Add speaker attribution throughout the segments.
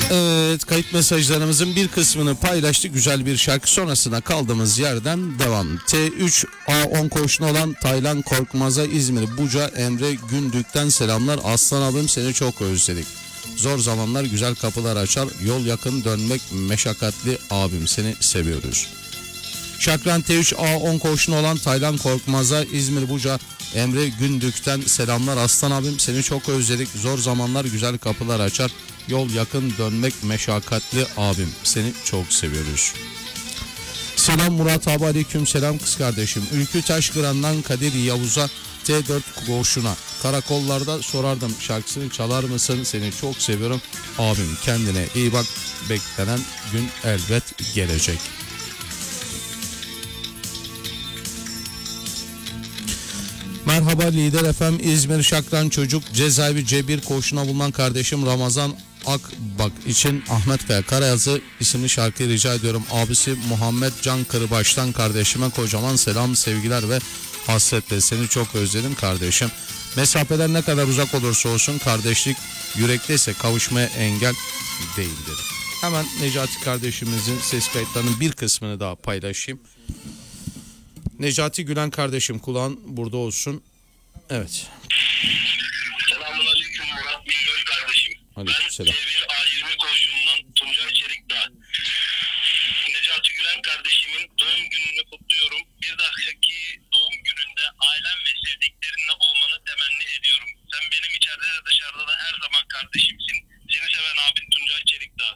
Speaker 1: Evet, kayıt mesajlarımızın bir kısmını paylaştık. Güzel bir şarkı sonrasında kaldığımız yerden devam. T3A10 koşunu olan Taylan Korkmaz'a İzmir Buca Emre Gündük'ten selamlar. Aslan abim seni çok özledik. Zor zamanlar güzel kapılar açar. Yol yakın dönmek meşakkatli abim seni seviyoruz. Şakran T3A10 koşunu olan Taylan Korkmaz'a İzmir Buca Emre Gündük'ten selamlar. Aslan abim seni çok özledik. Zor zamanlar güzel kapılar açar. Yol yakın dönmek meşakkatli abim seni çok seviyoruz. Selam Murat abi, aleyküm selam kız kardeşim. Ülkü Taşkıran'dan Kadir Yavuz'a T4 koşuna karakollarda sorardım şarkısını çalar mısın, seni çok seviyorum abim, kendine iyi bak, beklenen gün elbet gelecek. Merhaba Lider FM İzmir Şakran Çocuk Cezaevi C1 koğuşuna bulunan kardeşim Ramazan Akbak için Ahmet Kaya Karayazı isimli şarkıyı rica ediyorum. Abisi Muhammed Can Kırbaş'tan kardeşime kocaman selam, sevgiler ve hasretle seni çok özledim kardeşim. Mesafeler ne kadar uzak olursa olsun kardeşlik yürekteyse kavuşmaya engel değildir. Hemen Necati kardeşimizin ses kayıtlarının bir kısmını daha paylaşayım. Necati Gülen kardeşim, kulağın burada olsun. Evet.
Speaker 2: Selamünaleyküm Murat Bingöl kardeşim.
Speaker 1: Aleykümselam.
Speaker 2: Ben T1A20 koşusundan Tuncay Çelikdağ. Necati Gülen kardeşimin doğum gününü kutluyorum. Bir dahaki doğum gününde ailem ve sevdiklerinle olmanı temenni ediyorum. Sen benim içeride de dışarıda da her zaman kardeşimsin. Seni seven abin Tuncay Çelikdağ.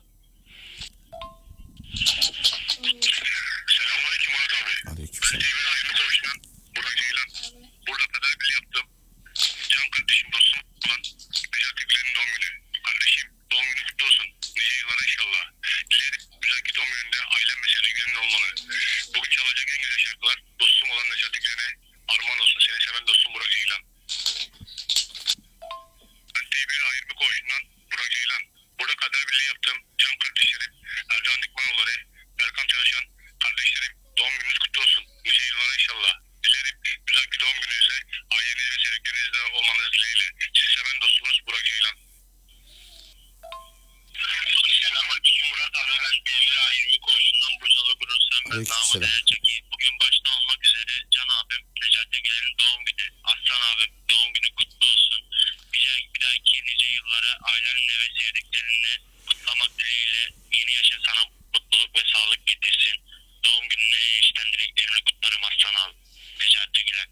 Speaker 2: Selamünaleyküm Murat abi.
Speaker 1: Aleykümselam.
Speaker 2: T1A20 koşusundan Burak Ceylan. Burada pedal bil yaptım. Can kardeşim, dostum olan Necati Gülen'in doğum günü. Kardeşim doğum günü kutlu olsun. Nice yıllara inşallah. Dilerim güzelki doğum gününde ailem ve sevdiklerinin olmanı. Bugün çalacak en güzel şarkılar dostum olan Necati Gülen'e armağan olsun. Seni seven dostum Burak Ceylan. Ben T1A20 koğuşundan Burak Ceylan. Burada kader birliği yaptım. Can kardeşlerim, Ercan Dikmanoğulları, Berkan Çalışan kardeşlerim, doğum gününüz kutlu olsun. Nice yıllara inşallah. Dilerim güzelki doğum gününüzde ailenizle ve sevdiklerinizle olmanız dileğiyle. Sizi seven dostumuz Burak Ceylan. Selamünaleyküm Murat abi, ben T1A20 koğuşundan Bursalı Gurur Sen ben namı değer çeki. Bugün başta olmak üzere Can abim Necati Güler'in doğum günü. Aslan abim doğum günü kutlu olsun. Bir dahaki nice yıllara ailenle ve sevdiklerinle kutlamak dileğiyle yeni yaşa sana mutluluk ve sağlık getirsin. Doğum gününü en içten dileklerimle kutlarım Aslan abi. Necati Güler.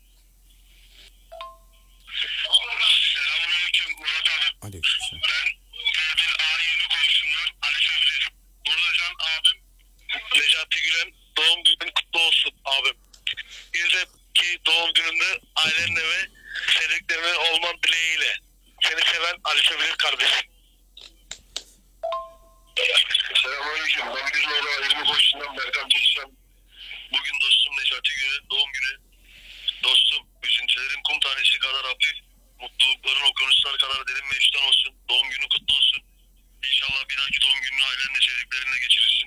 Speaker 2: Selamünaleyküm Murat abi.
Speaker 1: Aleykümselam.
Speaker 2: Ben T1A20 koğuşundan Ali Sözcü. Burada Can abim Necati Gülen doğum günün kutlu olsun abim. Bir dahaki doğum gününde ailenle ve sevdiklerinin olman dileğiyle. Seni seven Ali Sözcü kardeşim. Selamünaleyküm. Ben T1A20 koğuşundan Berkan Çalışan. Bugün dostum Necati Gülen doğum günü. Dostum, üzüntülerin kum tanesi kadar hafif, mutlulukların okyanuslar kadar derin mevcut olsun. Doğum günü kutlu olsun. İnşallah bir dahaki doğum gününü ailenle, sevdiklerinle geçirirsin.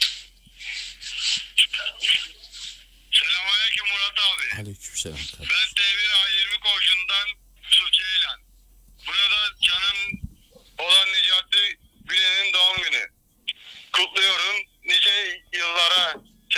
Speaker 2: Selamünaleyküm Murat abi.
Speaker 1: Aleykümselam kardeşim.
Speaker 2: Ben